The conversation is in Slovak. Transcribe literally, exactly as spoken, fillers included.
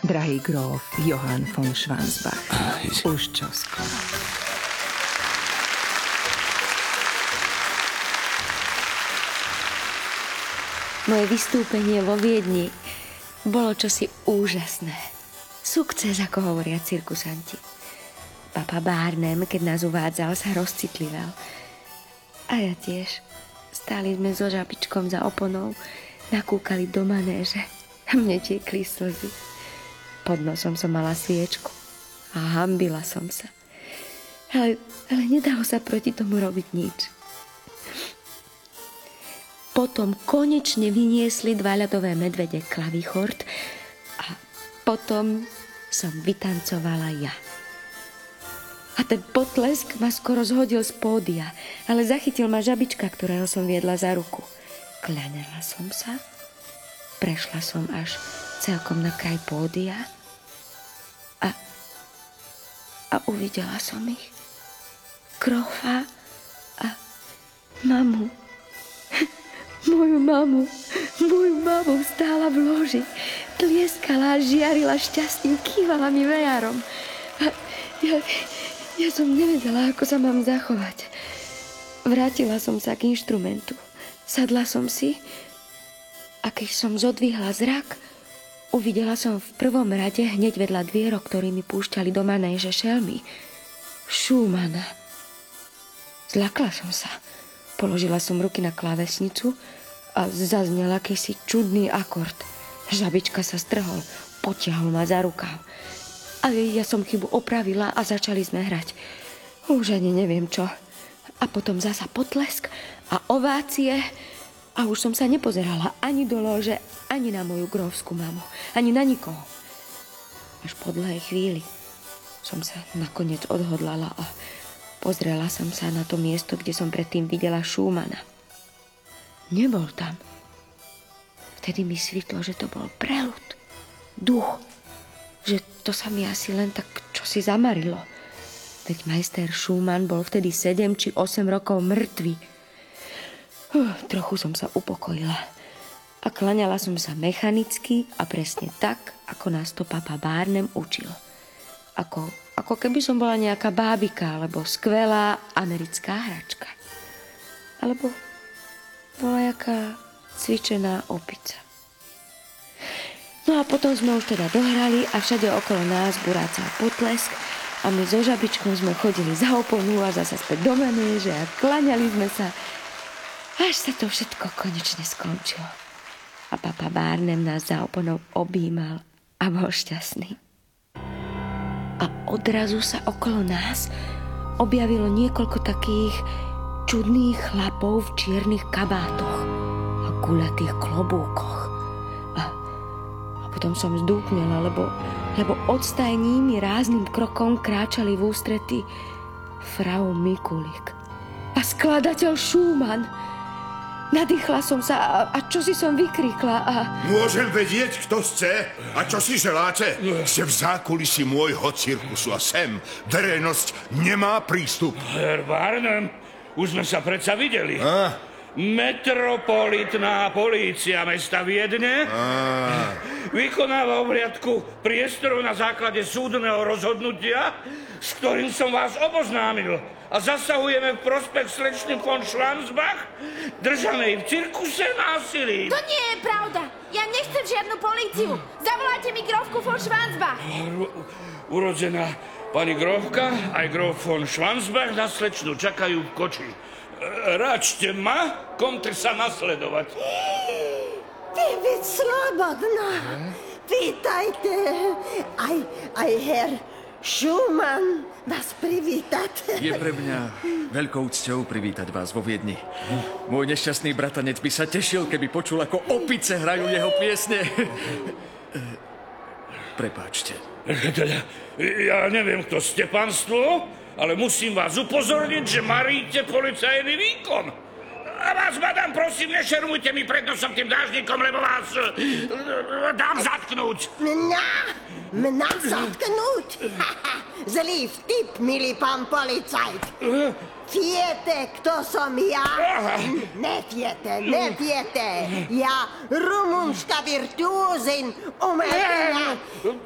drahý gróf Johann von Schwansbach. Už čoskoro. Moje vystúpenie vo Viedni bolo čosi úžasné. Sukces, ako hovoria cirkusanti. Papa Barnum, keď nás uvádzal, sa rozcitlivel. A ja tiež. Stáli sme so Žabičkom za oponou, nakúkali do manéže. Mne tiekli slzy. Pod nosom som mala sviečku a hanbila som sa. Ale, ale nedalo sa proti tomu robiť nič. Potom konečne vyniesli dva ľadové medvede klavichord a potom som vytancovala ja. A ten potlesk ma skoro zhodil z pódia, ale zachytil ma Žabička, ktorého som viedla za ruku. Kľaňala som sa, prešla som až celkom na kraj pódia a, a uvidela som ich. Grofa a mamu. Moju mamu, moju mamu stála v loži, tlieskala a žiarila šťastím, kývala mi vejarom. A ja, ja som nevedela, ako sa mám zachovať. Vrátila som sa k inštrumentu, sadla som si a keď som zodvihla zrak, uvidela som v prvom rade hneď vedľa dvierok, ktorými púšťali do manéže šelmy, Schumana. Zľakla som sa. Položila som ruky na klávesnicu a zaznel akýsi čudný akord. Žabička sa strhol, potiahol ma za rukáv. A ja som chybu opravila a začali sme hrať. Už ani neviem čo. A potom zasa potlesk a ovácie a už som sa nepozerala ani do lóže, ani na moju grófskú mamu, ani na nikoho. Až po dlhej chvíli som sa nakoniec odhodlala a pozrela som sa na to miesto, kde som predtým videla Schumana. Nebol tam. Vtedy mi svitlo, že to bol preľud, duch, že to sa mi asi len tak čosi zamarilo. Veď majster Schumann bol vtedy sedem či osem rokov mŕtvy. Uh, trochu som sa upokojila a klaňala som sa mechanicky a presne tak, ako nás to papa Barnum učil. Ako Ako keby som bola nejaká bábika, alebo skvelá americká hračka. Alebo bola jaká cvičená opica. No a potom sme už teda dohrali a všade okolo nás burácal potlesk a my so Žabičkom sme chodili za oponu a zasa späť do manéže a klaňali sme sa, až sa to všetko konečne skončilo. A papa Barnum nás za oponou objímal a bol šťastný. A odrazu sa okolo nás objavilo niekoľko takých čudných chlapov v čiernych kabátoch a guľatých klobúkoch. A, a potom som zdúpnela, lebo, lebo odstajní mi rázným krokom kráčali v ústrety frau Mikulik a skladateľ Schumann. Nadýchla som sa a, a čosi som vykríkla a... Môžem vedieť, kto ste a čo si želáte? Ste v zákulisí môjho cirkusu a sem verejnosť nemá prístup. Herr Barnum, už sme sa predsa videli. A? Metropolitná polícia mesta Viedne A. vykonáva obliadku priestorov na základe súdneho rozhodnutia, s ktorým som vás oboznámil. A zasahujeme v prospech slečny von Schwansbach, držanej v cirkuse násilí. To nie je pravda. Ja nechcem žiadnu políciu. Zavolajte mi grófku von Schwansbach. Urodzená pani grófka aj gróf von Schwansbach na slečnu čakajú v koči. Račte ma, komte sa nasledovať. Ty byť slobodná. Vítajte. Aj, aj herr Schumann vás privítať. Je pre mňa veľkou cťou privítať vás vo Viedni. Môj nešťastný bratanec by sa tešil, keby počul, ako opice hrajú jeho piesne. Prepáčte. Teda, ja neviem, kto ste, panstvo, ale musím vás upozorniť, že maríte policajný výkon. A vás, madam, prosím, nešermujte mi pred nosom tým dážnikom, lebo vás uh, dám zatknúť. Mňa? Mňa zatknúť? Zlý vtip, milý pán policajt. Viete, kto som ja? Neviete, neviete. Ja rumunská virtuózin, umelkyňa.